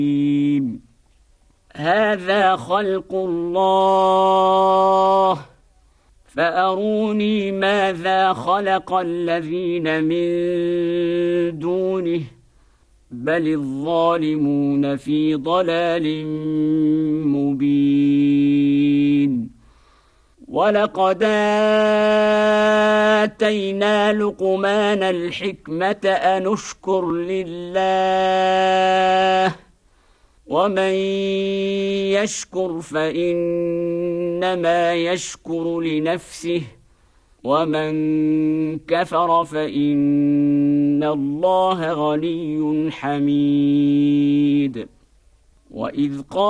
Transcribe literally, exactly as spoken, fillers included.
هذا خلق الله فأروني ماذا خلق الذين من دونه بل الظالمون في ضلال مبين ولقد آتينا لقمان الحكمة أن اشكر لله ومن يشكر فإنما يشكر لنفسه ومن كفر فإن الله غني حميد وإذ قال